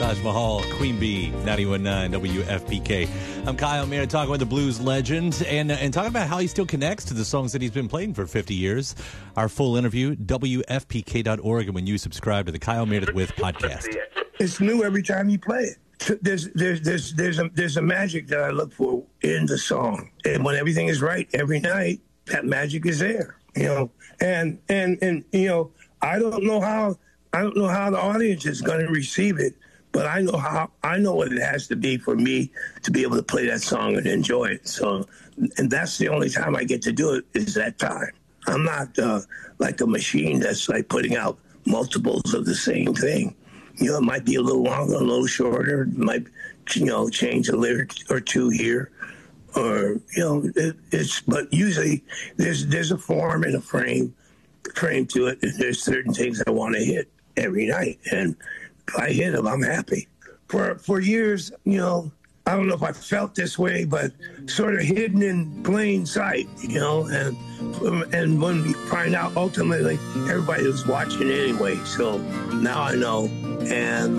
Taj Mahal, Queen Bee, 91.9 WFPK. I'm Kyle Mayer, talking with the blues legend and talking about how he still connects to the songs that he's been playing for 50 years. Our full interview, WFPK.org, and when you subscribe to the Kyle Mayer With podcast. It's new every time you play it. There's a magic that I look for in the song, and when everything is right every night, that magic is there. You know, and you know, I don't know how the audience is going to receive it, but I know what it has to be for me to be able to play that song and enjoy it. So, and that's the only time I get to do it is that time. I'm not like a machine that's like putting out multiples of the same thing. You know, it might be a little longer, a little shorter. It might, you know, change a lyric or two here, or you know, it's. But usually, there's a form and a frame to it. And there's certain things I want to hit every night, and if I hit them, I'm happy. For years, you know, I don't know if I felt this way, but sort of hidden in plain sight, you know, and when we find out, ultimately, everybody was watching anyway. So now I know, and